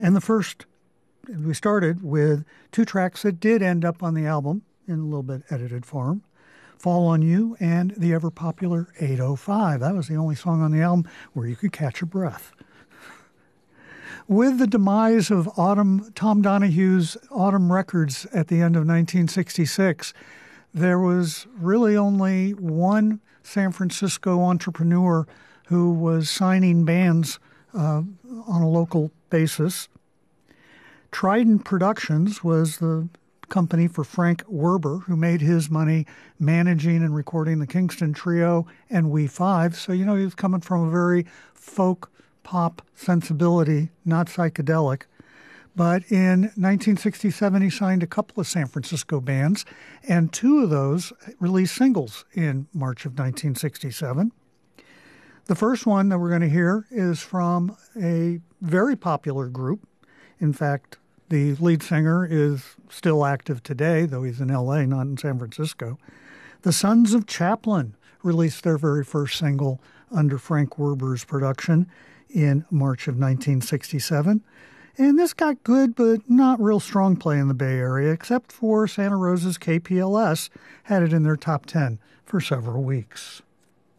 And we started with two tracks that did end up on the album in a little bit edited form. Fall on You and the ever-popular 805. That was the only song on the album where you could catch a breath. With the demise of Tom Donahue's Autumn Records at the end of 1966, there was really only one San Francisco entrepreneur who was signing bands on a local basis. Trident Productions was the company for Frank Werber, who made his money managing and recording the Kingston Trio and We Five. So, he was coming from a very folk pop sensibility, not psychedelic. But in 1967, he signed a couple of San Francisco bands, and two of those released singles in March of 1967. The first one that we're going to hear is from a very popular group. In fact, the lead singer is still active today, though he's in L.A., not in San Francisco. The Sons of Chaplin released their very first single under Frank Werber's production in March of 1967. And this got good, but not real strong play in the Bay Area, except for Santa Rosa's KPLS had it in their top 10 for several weeks.